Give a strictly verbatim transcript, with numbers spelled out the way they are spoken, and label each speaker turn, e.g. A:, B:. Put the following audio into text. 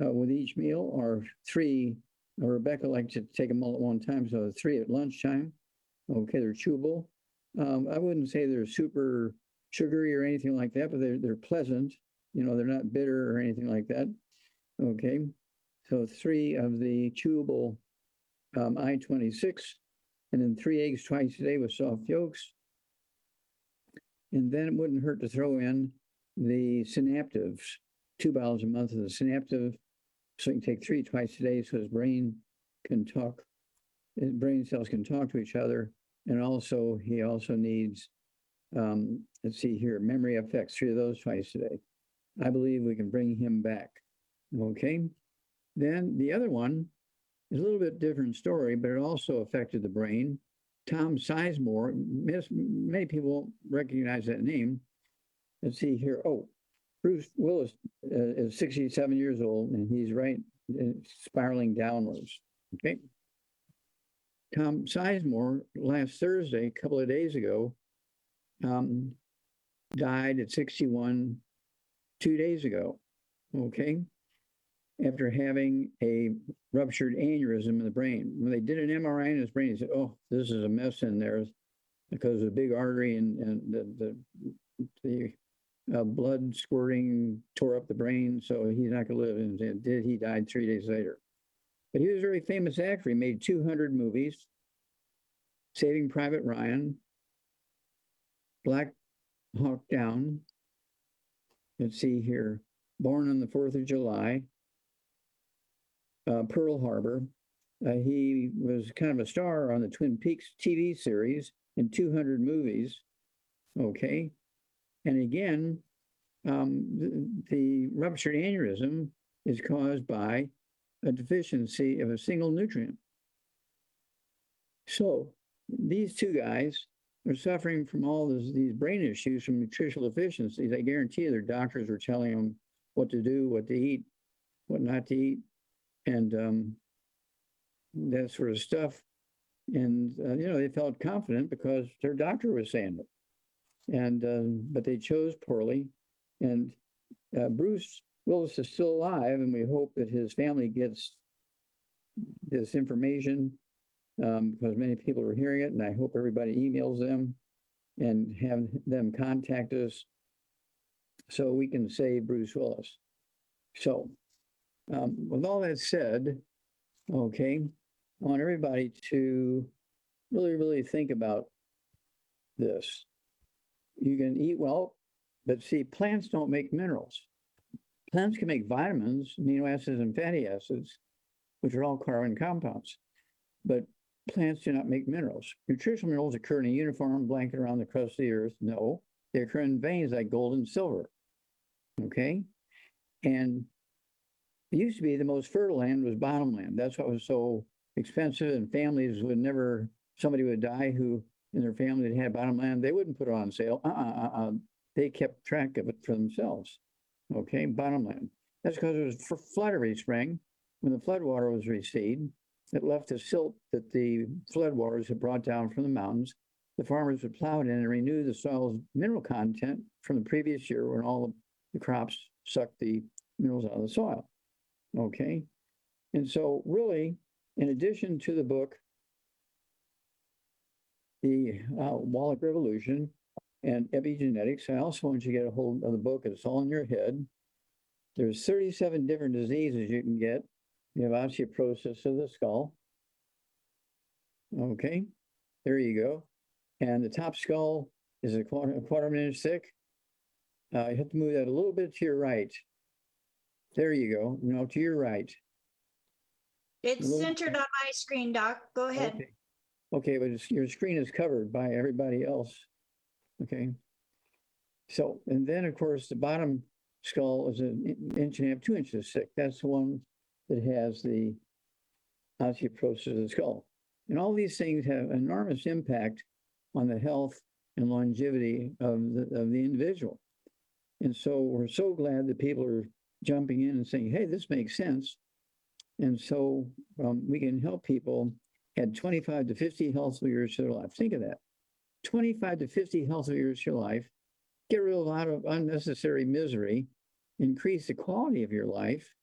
A: uh, with each meal, or three. Uh, Rebecca liked to take them all at one time, so three at lunchtime. Okay, they're chewable. Um, I wouldn't say they're super sugary or anything like that, but they're they're pleasant. You know, they're not bitter or anything like that. Okay, so three of the chewable um, I twenty-six, and then three eggs twice a day with soft yolks. And then it wouldn't hurt to throw in the synaptives, two bottles a month of the synaptive, so he can take three twice a day so his brain can talk, his brain cells can talk to each other. And also, he also needs, um, let's see here, memory effects, three of those twice a day. I believe we can bring him back. Okay. Then the other one is a little bit different story, but it also affected the brain. Tom Sizemore, many people won't recognize that name. Let's see here. Oh, Bruce Willis uh, is sixty-seven years old, and he's right, uh, spiraling downwards. Okay. Tom Sizemore, last Thursday, a couple of days ago, um, died at sixty-one two days ago. Okay. After having a ruptured aneurysm in the brain. When they did an M R I in his brain, he said, oh, this is a mess in there because of the big artery and, and the, the, the uh, blood squirting tore up the brain, so he's not going to live. And did he died three days later. But he was a very famous actor. He made two hundred movies, Saving Private Ryan, Black Hawk Down, let's see here, Born on the fourth of July, Uh, Pearl Harbor. Uh, he was kind of a star on the Twin Peaks T V series in two hundred movies. Okay. And again, um, the, the ruptured aneurysm is caused by a deficiency of a single nutrient. So these two guys are suffering from all this, these brain issues from nutritional deficiencies. I guarantee you their doctors are telling them what to do, what to eat, what not to eat, and um, that sort of stuff. And, uh, you know, they felt confident because their doctor was saying it. And, uh, but they chose poorly. And uh, Bruce Willis is still alive, and we hope that his family gets this information um, because many people are hearing it, and I hope everybody emails them and have them contact us so we can save Bruce Willis. So um, with all that said, okay, I want everybody to really, really think about this. You can eat well, but see, plants don't make minerals. Plants can make vitamins, amino acids, and fatty acids, which are all carbon compounds. But plants do not make minerals. Nutritional minerals occur in a uniform blanket around the crust of the earth. No, they occur in veins like gold and silver. Okay? And it used to be the most fertile land was bottomland. That's what was so expensive, and families would never, somebody would die who in their family that had bottomland, they wouldn't put it on sale. Uh-uh, uh-uh. They kept track of it for themselves. Okay, bottomland. That's because it was for flood every spring. When the floodwater was recede, it left a silt that the floodwaters had brought down from the mountains. The farmers would plow it in and renew the soil's mineral content from the previous year when all the crops sucked the minerals out of the soil. Okay, and so really, in addition to the book, The uh, Wallach Revolution and Epigenetics, I also want you to get a hold of the book. It's all in your head. There's thirty-seven different diseases you can get. You have osteoporosis of the skull. Okay, there you go. And the top skull is a quarter, a quarter of an inch thick. Uh, you have to move that a little bit to your right. There you go. No, to your right.
B: It's little... centered on my screen, Doc. Go ahead.
A: Okay, okay, but it's, your screen is covered by everybody else. Okay. So, and then of course, the bottom skull is an inch and a half, two inches thick. That's the one that has the osteoporosis of the skull. And all these things have enormous impact on the health and longevity of the, of the individual. And so we're so glad that people are jumping in and saying, hey, this makes sense. And so um, we can help people add twenty-five to fifty healthful years to their life. Think of that. twenty-five to fifty healthful years to your life. Get rid of a lot of unnecessary misery, increase the quality of your life,